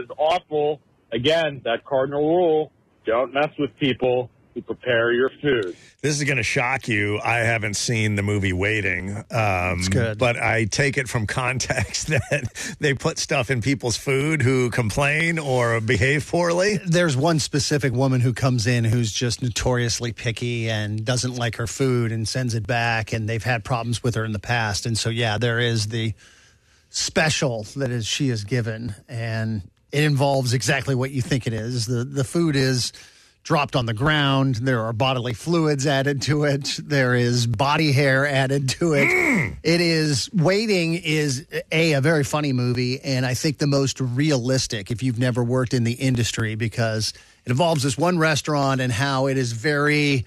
is awful. Again, that cardinal rule, don't mess with people who prepare your food. This is going to shock you. I haven't seen the movie Waiting. It's good. But I take it from context that they put stuff in people's food who complain or behave poorly. There's one specific woman who comes in who's just notoriously picky and doesn't like her food and sends it back, and they've had problems with her in the past. And so, yeah, there is the special that she is given, and it involves exactly what you think it is. The food is dropped on the ground. There are bodily fluids added to it. There is body hair added to it. It is, Waiting is a very funny movie, and I think the most realistic if you've never worked in the industry, because it involves this one restaurant and how it is very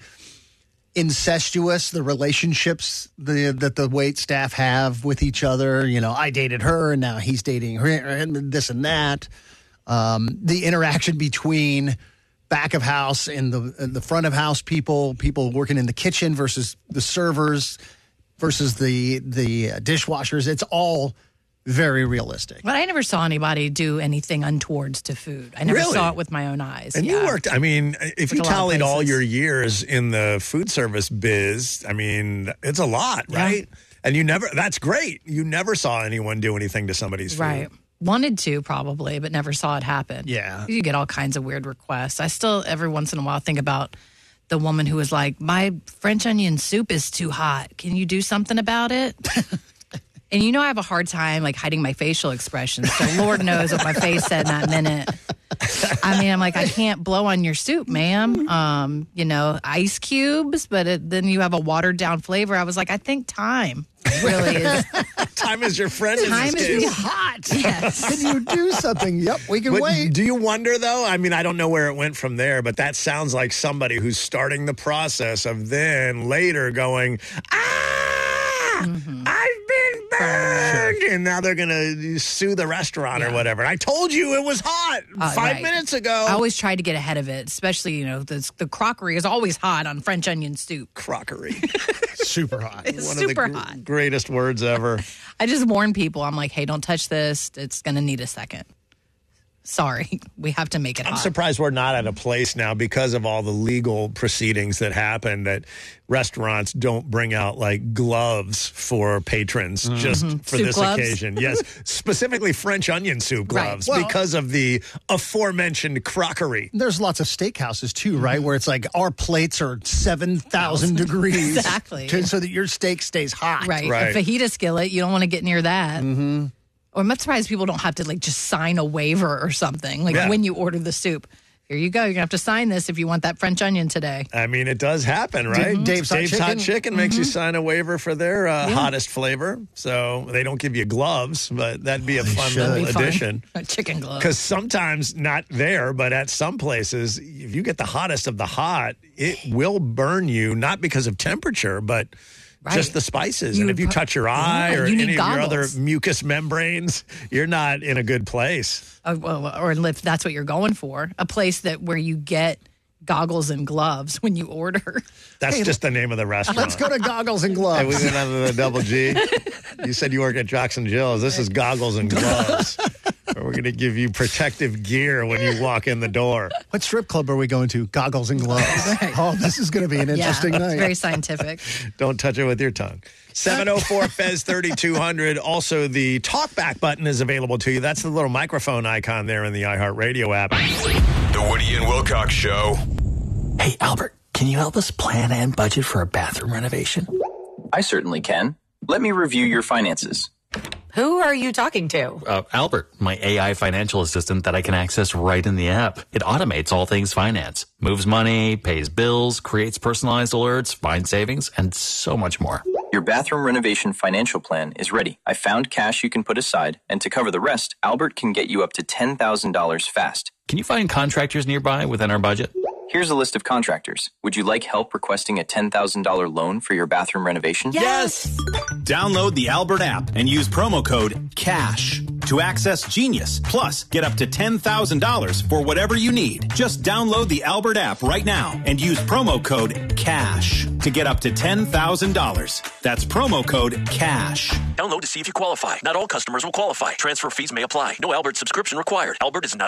incestuous, the relationships that the wait staff have with each other. You know, I dated her and now he's dating her, and this and that. The interaction between back of house and the front of house people working in the kitchen versus the servers versus the dishwashers. It's all very realistic. But I never saw anybody do anything untowards to food. I never saw it with my own eyes. And you worked, I mean, if you tallied all your years in the food service biz, I mean, it's a lot, right? And that's great. You never saw anyone do anything to somebody's food. Right. Wanted to, probably, but never saw it happen. Yeah. You get all kinds of weird requests. I still, every once in a while, think about the woman who was like, my French onion soup is too hot. Can you do something about it? And you know I have a hard time, like, hiding my facial expressions, so Lord knows what my face said in that minute. I mean, I'm like, I can't blow on your soup, ma'am. You know, ice cubes, but then you have a watered-down flavor. I was like, I think time really is. Time is your friend in Time this is case. Hot. Yes. Can you do something? Yep, we can wait. Do you wonder, though? I mean, I don't know where it went from there, but that sounds like somebody who's starting the process of then later going, I've been burned. And now they're going to sue the restaurant or whatever. I told you it was hot 5 minutes ago. I always try to get ahead of it, especially, you know, the crockery is always hot on French onion soup. Crockery. Super hot. It's One super of the hot. greatest words ever. I just warn people. I'm like, hey, don't touch this. It's going to need a second. Sorry, we have to make it hot. I'm surprised we're not at a place now because of all the legal proceedings that happen that restaurants don't bring out like gloves for patrons just for Soup this gloves? occasion. Yes, specifically French onion soup gloves Well, because of the aforementioned crockery. There's lots of steakhouses too, right? Where it's like our plates are 7,000 degrees. Exactly. So that your steak stays hot. Right. Right. A fajita skillet, you don't want to get near that. Mm-hmm. Or I'm not surprised people don't have to like just sign a waiver or something. Like when you order the soup. Here you go. You're going to have to sign this if you want that French onion today. I mean, it does happen, right? Dave's Hot Chicken makes you sign a waiver for their hottest flavor. So they don't give you gloves, but that'd be a fun little addition. Chicken gloves. Because sometimes, not there, but at some places, if you get the hottest of the hot, it will burn you, not because of temperature, but just the spices. And if you touch your eye or any of your other mucous membranes, you're not in a good place. Or if that's what you're going for, a place where you get goggles and gloves when you order. That's just the name of the restaurant. Let's go to Goggles and Gloves. Hey, we went under the double G. You said you work at Jackson Jill's. This is Goggles and Gloves. We're going to give you protective gear when you walk in the door. What strip club are we going to? Goggles and Gloves. Oh, this is going to be an interesting night. It's very scientific. Don't touch it with your tongue. 704-FEZ-3200. Also, the talkback button is available to you. That's the little microphone icon there in the iHeartRadio app. The Woody and Wilcox Show. Hey, Albert, can you help us plan and budget for a bathroom renovation? I certainly can. Let me review your finances. Who are you talking to? Albert, my AI financial assistant that I can access right in the app. It automates all things finance, moves money, pays bills, creates personalized alerts, finds savings, and so much more. Your bathroom renovation financial plan is ready. I found cash you can put aside, and to cover the rest, Albert can get you up to $10,000 fast. Can you find contractors nearby within our budget? Here's a list of contractors. Would you like help requesting a $10,000 loan for your bathroom renovation? Yes! Download the Albert app and use promo code CASH to access Genius. Plus, get up to $10,000 for whatever you need. Just download the Albert app right now and use promo code CASH to get up to $10,000. That's promo code CASH. Download to see if you qualify. Not all customers will qualify. Transfer fees may apply. No Albert subscription required. Albert is not